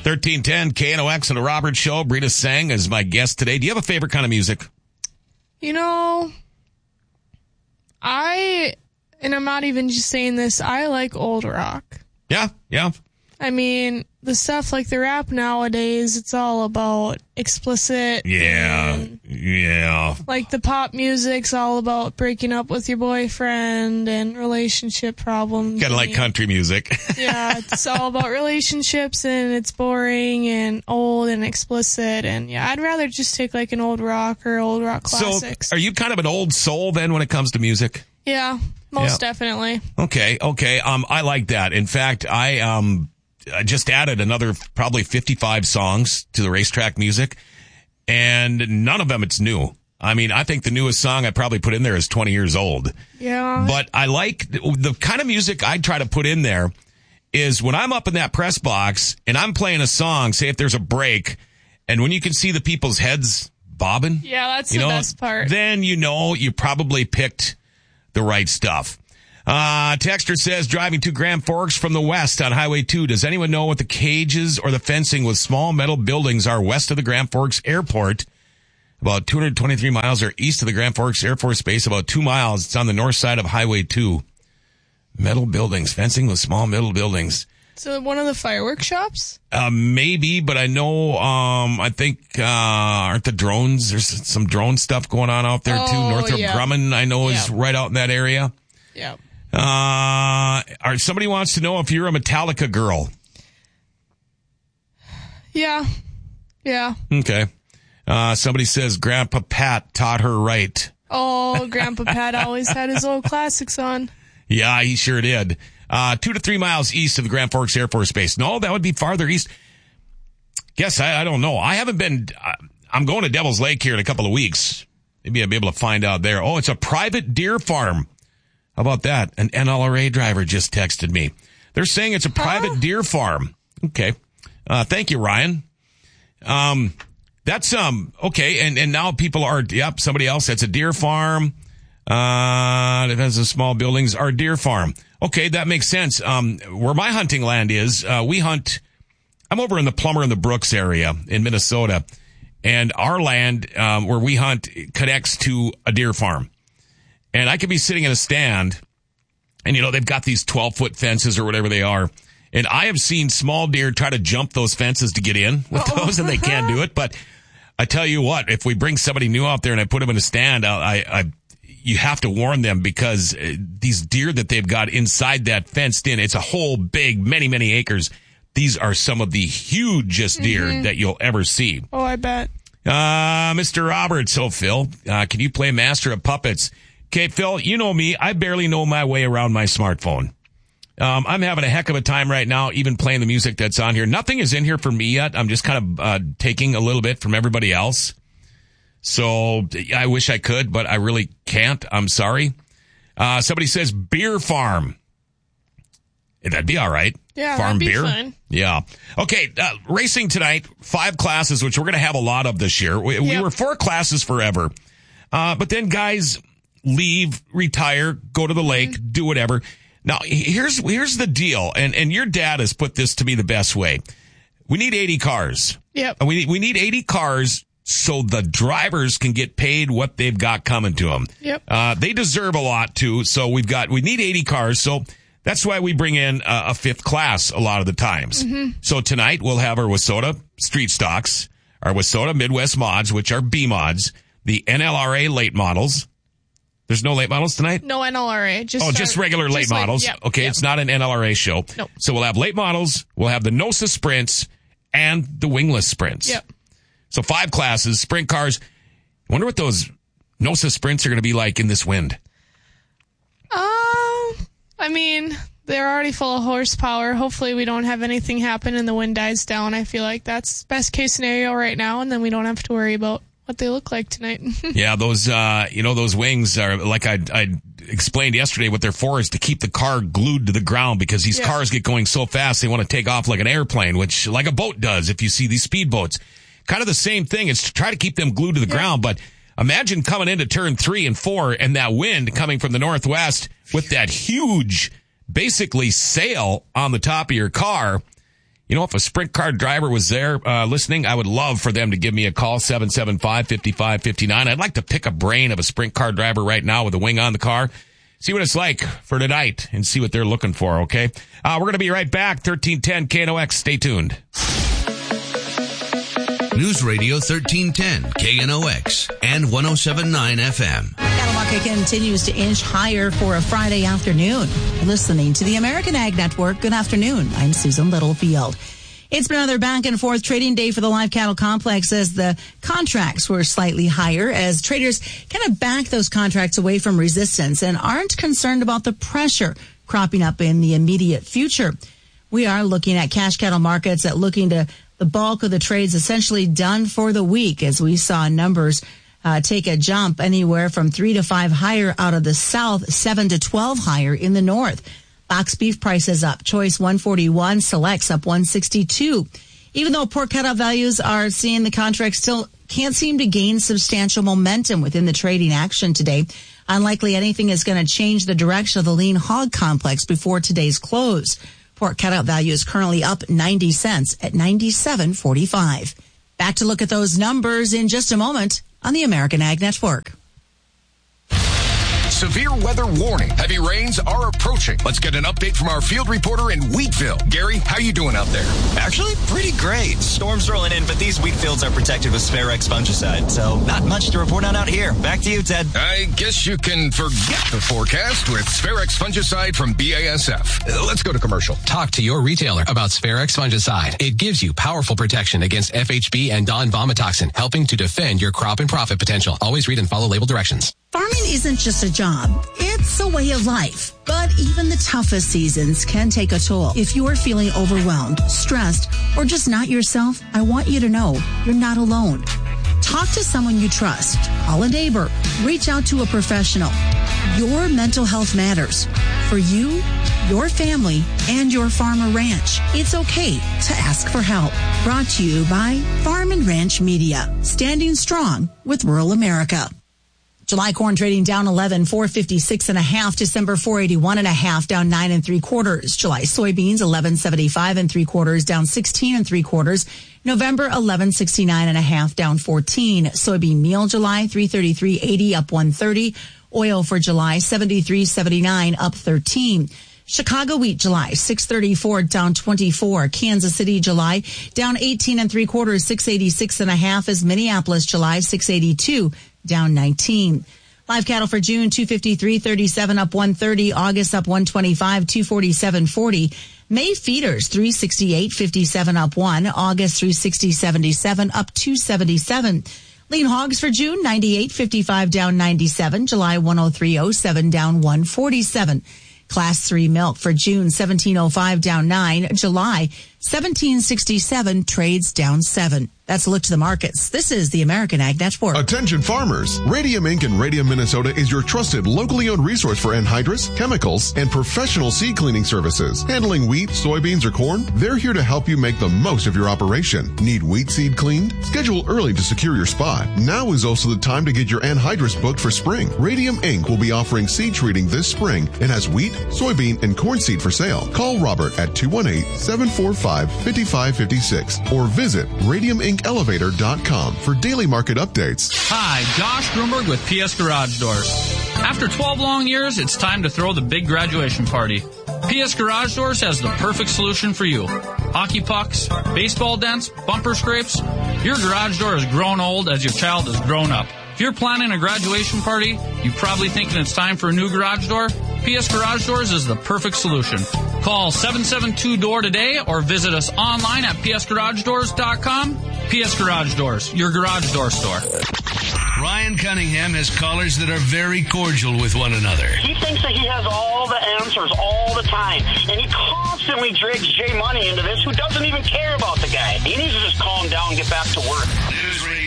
1310 KNOX and the Robert Show. Brita Sang is my guest today. Do you have a favorite kind of music? You know, and I'm not even just saying this, I like old rock. Yeah. I mean, the stuff like the rap nowadays, it's all about explicit. Yeah. Like the pop music's all about breaking up with your boyfriend and relationship problems. Kind of like country music. Yeah, it's all about relationships and it's boring and old and explicit. And yeah, I'd rather just take like an old rock or old rock classics. So are you kind of an old soul then when it comes to music? Yeah, most definitely. Okay. I like that. In fact, I just added another probably 55 songs to the Racetrack music, and none of them it's new. I mean, I think the newest song I probably put in there is 20 years old. Yeah. But I like the kind of music I try to put in there is when I'm up in that press box and I'm playing a song, say if there's a break, and when you can see the people's heads bobbing. Yeah, that's the best part. Then you probably picked the right stuff. Texter says, driving to Grand Forks from the west on Highway 2. Does anyone know what the cages or the fencing with small metal buildings are west of the Grand Forks Airport? About 223 miles or east of the Grand Forks Air Force Base, about 2 miles. It's on the north side of Highway 2. Metal buildings, fencing with small metal buildings. So one of the fireworks shops? Maybe, but I know, I think, aren't the drones, there's some drone stuff going on out there too. Northrop Grumman, I know, is right out in that area. Yeah. Somebody wants to know if you're a Metallica girl. Yeah. Okay. Somebody says Grandpa Pat taught her right. Oh, Grandpa Pat always had his old classics on. Yeah, he sure did. 2 to 3 miles east of the Grand Forks Air Force Base. No, that would be farther east. Guess I don't know. I haven't been, I'm going to Devil's Lake here in a couple of weeks. Maybe I'll be able to find out there. Oh, it's a private deer farm. How about that? An NLRA driver just texted me. They're saying it's a private deer farm. Okay. Thank you, Ryan. That's, okay. And now people are, somebody else. That's a deer farm. It has the small buildings. Our deer farm. Okay. That makes sense. Where my hunting land is, we hunt, I'm over in the Plummer and the Brooks area in Minnesota, and our land, where we hunt connects to a deer farm. And I could be sitting in a stand, and, they've got these 12-foot fences or whatever they are. And I have seen small deer try to jump those fences to get in with those, and they can't do it. But I tell you what, if we bring somebody new out there and I put them in a stand, you have to warn them, because these deer that they've got inside that fenced in, it's a whole big, many, many acres. These are some of the hugest deer that you'll ever see. Oh, I bet. Mr. Roberts. Oh, Phil, can you play Master of Puppets? Okay, Phil, you know me. I barely know my way around my smartphone. I'm having a heck of a time right now, even playing the music that's on here. Nothing is in here for me yet. I'm just kind of taking a little bit from everybody else. So I wish I could, but I really can't. I'm sorry. Somebody says beer farm. That'd be all right. Yeah, farm that'd be beer. fine. Yeah. Okay, racing tonight, 5 classes, which we're going to have a lot of this year. We were 4 classes forever. But then guys leave, retire, go to the lake, do whatever. Now, here's the deal, and your dad has put this to me the best way. We need 80 cars. Yep. And we need 80 cars so the drivers can get paid what they've got coming to them. Yep. They deserve a lot too, so we need 80 cars, so that's why we bring in a 5th class a lot of the times. So tonight we'll have our WISSOTA Street Stocks, our WISSOTA Midwest Mods, which are B mods, the NLRA late models. There's no late models tonight? No NLRA. Just regular late models. Yep, okay, yep. It's not an NLRA show. Nope. So we'll have late models, we'll have the NOSA Sprints, and the wingless Sprints. Yep. So 5 classes, sprint cars. I wonder what those NOSA Sprints are going to be like in this wind. I mean, they're already full of horsepower. Hopefully we don't have anything happen and the wind dies down. I feel like that's best case scenario right now, and then we don't have to worry about what they look like tonight. Yeah, those, those wings are, like I explained yesterday, what they're for is to keep the car glued to the ground, because these cars get going so fast they want to take off like an airplane, which, like a boat does if you see these speedboats. Kind of the same thing. It's to try to keep them glued to the ground, but imagine coming into turn 3 and 4 and that wind coming from the northwest with that huge, basically sail on the top of your car. You know, if a Sprint car driver was there listening, I would love for them to give me a call, 775-5559. I'd like to pick a brain of a Sprint car driver right now with a wing on the car. See what it's like for tonight and see what they're looking for, okay? We're going to be right back. 1310 KNOX. Stay tuned. News Radio 1310 KNOX and 107.9 FM. Cattle market continues to inch higher for a Friday afternoon. Listening to the American Ag Network. Good afternoon. I'm Susan Littlefield. It's been another back and forth trading day for the live cattle complex as the contracts were slightly higher as traders kind of back those contracts away from resistance and aren't concerned about the pressure cropping up in the immediate future. We are looking at cash cattle markets at looking to the bulk of the trades essentially done for the week as we saw numbers take a jump anywhere from 3 to 5 higher out of the south, 7 to 12 higher in the north. Box beef prices up. Choice 141, selects up 162. Even though pork cutout values are seeing the contract still can't seem to gain substantial momentum within the trading action today. Unlikely anything is going to change the direction of the lean hog complex before today's close. Pork cutout value is currently up 90 cents at 97.45. Back to look at those numbers in just a moment on the American Ag Network. Severe weather warning. Heavy rains are approaching. Let's get an update from our field reporter in Wheatville. Gary, how you doing out there? Actually, pretty great. Storms rolling in, but these wheat fields are protected with Spharex fungicide, so not much to report on out here. Back to you, Ted. I guess you can forget the forecast with Spharex fungicide from BASF. Let's go to commercial. Talk to your retailer about Spharex fungicide. It gives you powerful protection against FHB and Don vomitoxin, helping to defend your crop and profit potential. Always read and follow label directions. Farming isn't just a job, it's a way of life. But even the toughest seasons can take a toll. If you are feeling overwhelmed, stressed, or just not yourself, I want you to know you're not alone. Talk to someone you trust. Call a neighbor. Reach out to a professional. Your mental health matters. For you, your family, and your farm or ranch. It's okay to ask for help. Brought to you by Farm and Ranch Media. Standing strong with rural America. July corn trading down 11, 456.5. December 481.5, down 9 3/4. July soybeans 11.75 3/4, down 16 3/4. November 11.69.5, down 14. Soybean meal July 333.80, up 130. Oil for July 73.79, up 13. Chicago wheat July 634, down 24. Kansas City July down 18 3/4, 686.5. As Minneapolis July 682, down 19. Live cattle for June 253.37, up 130. August up 125, 247.40. May feeders 368.57, up 1. August 360.77, up 277. Lean hogs for June 98.55, down 97. July 103.07, down 147. Class 3 milk for June 17.05, down 9. July 17.67, trades down 7. That's a look to the markets. This is the American Ag Network. Attention farmers. Radium Inc. in Radium, Minnesota is your trusted locally owned resource for anhydrous, chemicals, and professional seed cleaning services. Handling wheat, soybeans, or corn, they're here to help you make the most of your operation. Need wheat seed cleaned? Schedule early to secure your spot. Now is also the time to get your anhydrous booked for spring. Radium Inc. will be offering seed treating this spring and has wheat, soybean, and corn seed for sale. Call Robert at 218-745-5556 or visit radiumincelevator.com for daily market updates. Hi, Josh Grunberg with PS Garage Doors. After 12 long years, it's time to throw the big graduation party. PS Garage Doors has the perfect solution for you. Hockey pucks, baseball dents, bumper scrapes. Your garage door has grown old as your child has grown up. If you're planning a graduation party, you're probably thinking it's time for a new garage door. PS Garage Doors is the perfect solution. Call 772-DOOR today or visit us online at psgaragedoors.com. PS Garage Doors, your garage door store. Ryan Cunningham has callers that are very cordial with one another. He thinks that he has all the answers all the time, and he constantly drags Jay Money into this, who doesn't even care about the guy. He needs to just calm down and get back to work. News Radio